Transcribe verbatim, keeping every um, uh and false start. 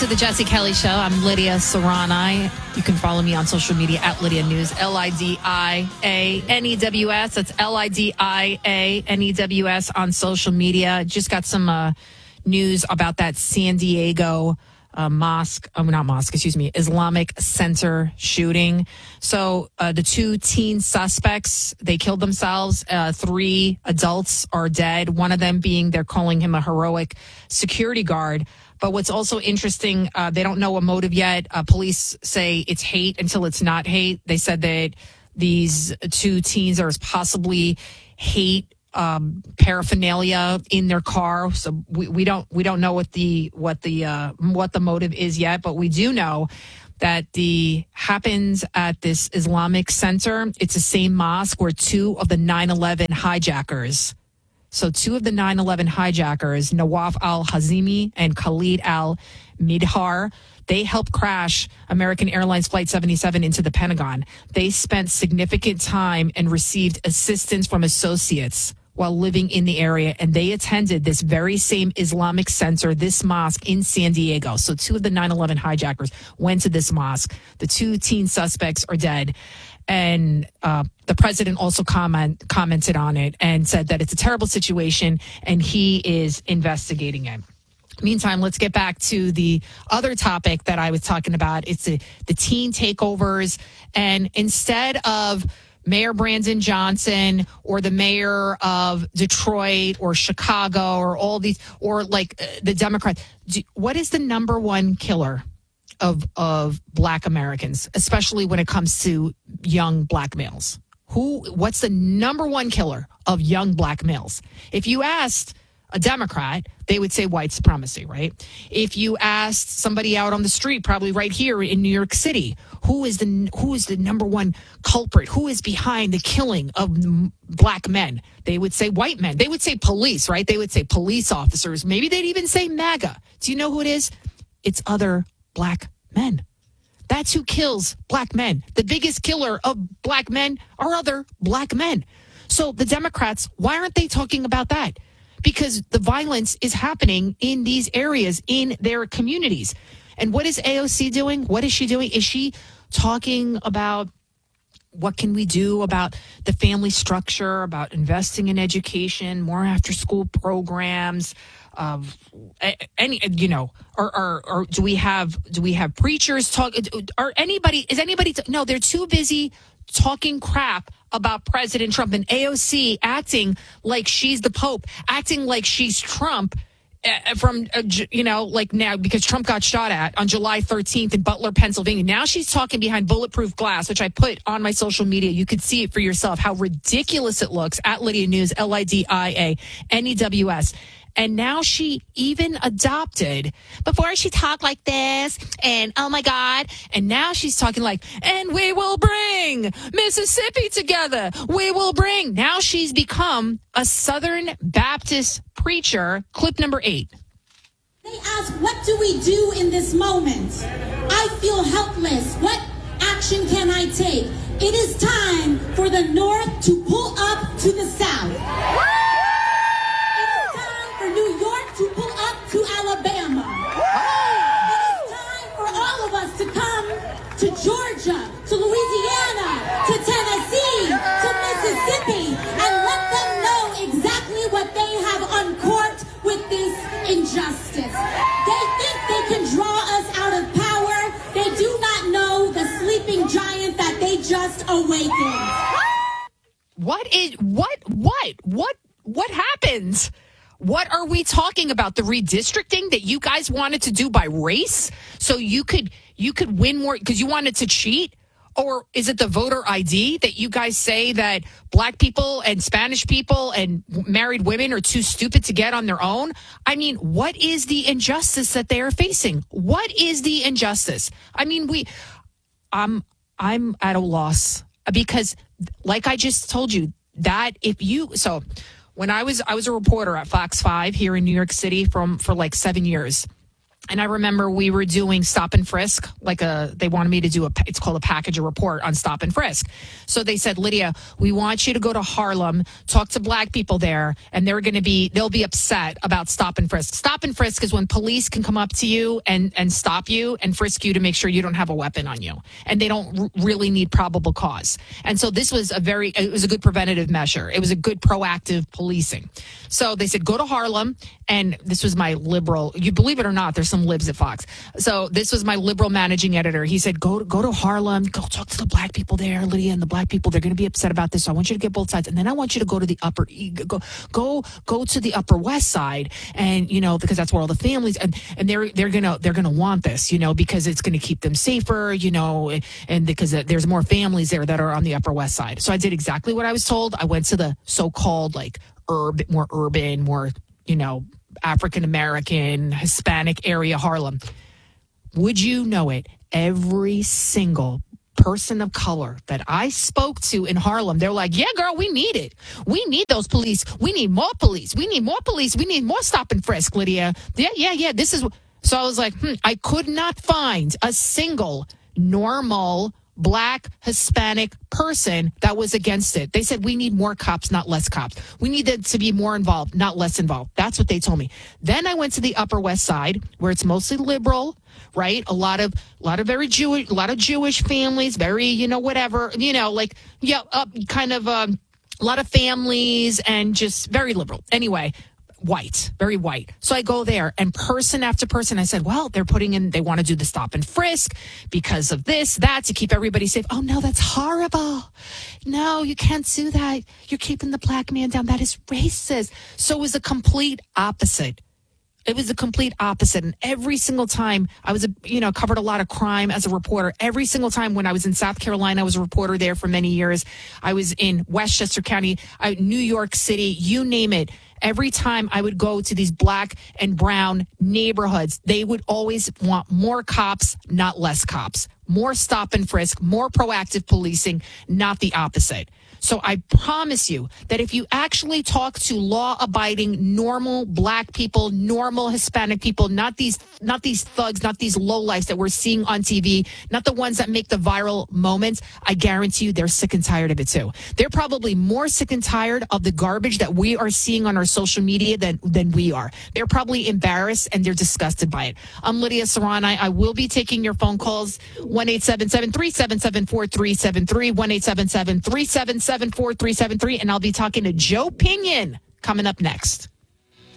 the Jesse Kelly Show. I'm Lydia Serrani. You can follow me on social media at Lydia News, L I D I A N E W S. That's L I D I A N E W S on social media. Just got some uh, news about that San Diego uh, mosque, oh, not mosque, excuse me, Islamic Center shooting. So uh, the two teen suspects, they killed themselves. Uh, three adults are dead. One of them being, they're calling him a heroic security guard. But what's also interesting, uh, they don't know a motive yet. Uh, police say it's hate until it's not hate. They said that these two teens are possibly hate um, paraphernalia in their car. So we, we don't we don't know what the what the uh, what the motive is yet. But we do know that the happens at this Islamic Center. It's the same mosque where two of the nine eleven hijackers. So two of the nine eleven hijackers, Nawaf al-Hazimi and Khalid al-Midhar, they helped crash American Airlines Flight seventy-seven into the Pentagon. They spent significant time and received assistance from associates while living in the area, and they attended this very same Islamic Center, this mosque in San Diego. So two of the nine eleven hijackers went to this mosque. The two teen suspects are dead. And uh, the president also comment, commented on it and said that it's a terrible situation and he is investigating it. Meantime, let's get back to the other topic that I was talking about. It's the, the teen takeovers. And instead of Mayor Brandon Johnson or the mayor of Detroit or Chicago or all these, or like uh, the Democrats, do, what is the number one killer of of black Americans, especially when it comes to young black males? Who, what's the number one killer of young black males? If you asked a Democrat, they would say white supremacy, right? If you asked somebody out on the street, probably right here in New York City, who is the who is the number one culprit? Who is behind the killing of black men? They would say white men. They would say police, right? They would say police officers. Maybe they'd even say MAGA. Do you know who it is? It's other black men. That's who kills black men. The biggest killer of black men are other black men. So the Democrats, why aren't they talking about that? Because the violence is happening in these areas, in their communities. And what is A O C doing? What is she doing? Is she talking about what can we do about the family structure, about investing in education, more after school programs, of any, you know, or, or, or do we have, do we have preachers talk, or anybody, is anybody, t- no, they're too busy talking crap about President Trump, and A O C acting like she's the Pope, acting like she's Trump uh, from, uh, you know, like now, because Trump got shot at on July thirteenth in Butler, Pennsylvania. Now she's talking behind bulletproof glass, which I put on my social media. You could see it for yourself, how ridiculous it looks at Lydia News, L I D I A N E W S. And now she even adopted, before she talked like this, and oh my God, and now she's talking like, and we will bring Mississippi together. We will bring. Now she's become a Southern Baptist preacher. Clip number eight. They ask, what do we do in this moment? I feel helpless. What action can I take? It is time for the North to pull up to the South. New York to pull up to Alabama. It is time for all of us to come to Georgia, to Louisiana, to Tennessee, to Mississippi, and let them know exactly what they have uncorked with this injustice. They think they can draw us out of power. They do not know the sleeping giant that they just awakened. What is, what, what, what, what happens? What are we talking about? The redistricting that you guys wanted to do by race so you could you could win more because you wanted to cheat? Or is it the voter I D that you guys say that black people and Spanish people and married women are too stupid to get on their own? I mean, what is the injustice that they are facing? What is the injustice? I mean, we I'm I'm at a loss because like I just told you that if you so When I was I was a reporter at Fox five here in New York City from for like seven years. And I remember we were doing stop and frisk, like a, they wanted me to do a, it's called a package, a report on stop and frisk. So they said, Lydia, we want you to go to Harlem, talk to black people there, and they're going to be, they'll be upset about stop and frisk. Stop and frisk is when police can come up to you and, and stop you and frisk you to make sure you don't have a weapon on you. And they don't r- really need probable cause. And so this was a very, it was a good preventative measure. It was a good proactive policing. So they said, go to Harlem. And this was my liberal, you believe it or not, there's some libs at Fox. So this was my liberal managing editor. He said, go to, go to Harlem, go talk to the black people there, Lydia, and the black people, they're going to be upset about this. So I want you to get both sides. And then I want you to go to the upper, go, go, go to the Upper West Side. And, you know, because that's where all the families, and, and they're, they're going to, they're going to want this, you know, because it's going to keep them safer, you know, and because there's more families there that are on the Upper West Side. So I did exactly what I was told. I went to the so-called like urban, more urban, more, you know, African-American, Hispanic area, Harlem. Would you know it? Every single person of color that I spoke to in Harlem, they're like, yeah, girl, we need it. We need those police. We need more police. We need more police. We need more stop and frisk, Lydia. Yeah, yeah, yeah. This is. So I was like, hmm, I could not find a single normal black Hispanic person that was against it. They said we need more cops, not less cops. We needed to be more involved, not less involved. That's what they told me. Then I went to the Upper West Side, where it's mostly liberal, right? A lot of, a lot of very Jewish, a lot of Jewish families, very, you know, whatever, you know, like, yeah, up kind of um, a lot of families and just very liberal. Anyway. White, very white. So I go there and person after person, I said, well, they're putting in, they want to do the stop and frisk because of this, that, to keep everybody safe. Oh, no, that's horrible. No, you can't do that. You're keeping the black man down. That is racist. So it was a complete opposite. It was a complete opposite. And every single time I was, a, you know, covered a lot of crime as a reporter. Every single time when I was in South Carolina, I was a reporter there for many years. I was in Westchester County, I, New York City, you name it. Every time I would go to these black and brown neighborhoods, they would always want more cops, not less cops. More stop and frisk, more proactive policing, not the opposite. So I promise you that if you actually talk to law-abiding, normal black people, normal Hispanic people, not these not these thugs, not these lowlifes that we're seeing on T V, not the ones that make the viral moments, I guarantee you they're sick and tired of it too. They're probably more sick and tired of the garbage that we are seeing on our social media than, than we are. They're probably embarrassed and they're disgusted by it. I'm Lydia Serrani. I will be taking your phone calls, one eight seven seven, three seven seven, four three seven three, one eight seven seven, three seven seven, four three seven three, and I'll be talking to Joe Pinion coming up next.